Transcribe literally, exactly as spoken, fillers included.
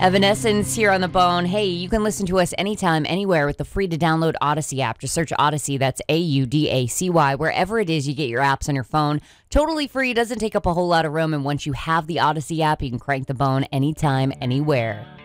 Evanescence here on The Bone. Hey, you can listen to us anytime, anywhere with the free-to-download Odyssey app. Just search Odyssey, that's A U D A C Y, wherever it is you get your apps on your phone. Totally free, doesn't take up a whole lot of room, and once you have the Odyssey app, you can crank The Bone anytime, anywhere.